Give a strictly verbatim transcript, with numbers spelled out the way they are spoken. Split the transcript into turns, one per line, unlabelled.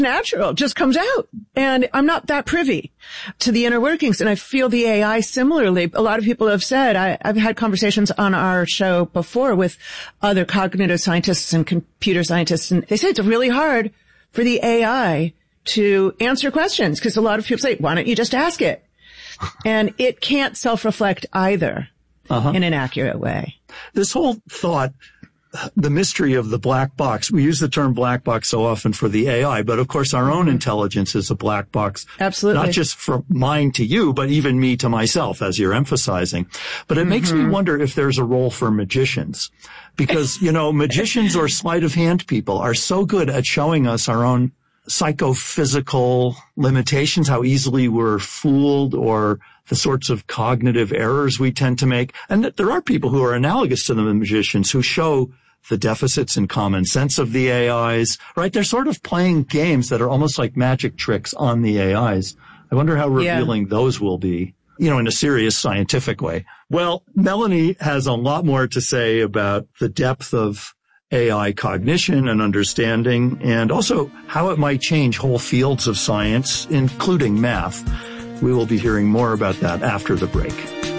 natural, just comes out. And I'm not that privy to the inner workings. And I feel the A I similarly. A lot of people have said, I, I've had conversations on our show before with other cognitive scientists and computer scientists, and they say it's really hard for the A I to answer questions because a lot of people say, why don't you just ask it? And it can't self-reflect either uh-huh. in an accurate way.
This whole thought, the mystery of the black box, we use the term black box so often for the A I, but of course our own intelligence is a black box.
Absolutely.
Not just from mine to you, but even me to myself, as you're emphasizing. But it mm-hmm. makes me wonder if there's a role for magicians. Because, you know, magicians or sleight of hand people are so good at showing us our own psychophysical limitations, how easily we're fooled, or the sorts of cognitive errors we tend to make. And that there are people who are analogous to the magicians who show the deficits in common sense of the A Is, right? They're sort of playing games that are almost like magic tricks on the A Is. I wonder how revealing yeah. those will be, you know, in a serious scientific way. Well, Melanie has a lot more to say about the depth of A I cognition and understanding, and also how it might change whole fields of science, including math. We will be hearing more about that after the break.